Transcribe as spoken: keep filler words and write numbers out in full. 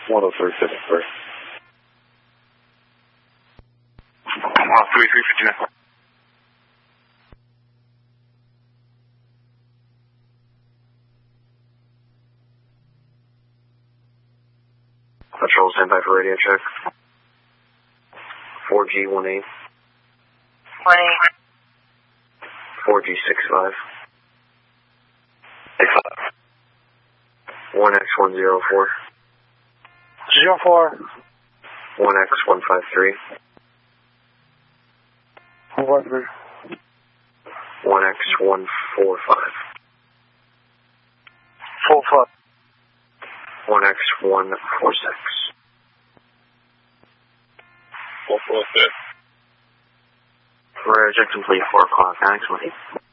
one oh three fifty-three. one oh three, three fifty-nine. Patrol standby for radio check. four G one eight. one eight. four G six five. six five. one X one zero four. zero four. one X one five three. one five three. one X one four five. four five. one X one four six. four four six. Radio check complete, four o'clock, nine twenty.